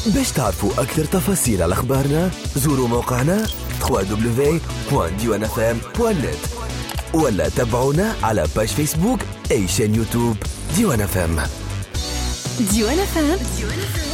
باش تعرفوا أكثر تفاصيل على أخبارنا زوروا موقعنا www.diwanfm.net ولا تابعونا على باج فيسبوك أي شان يوتيوب ديوان FM. ديوان FM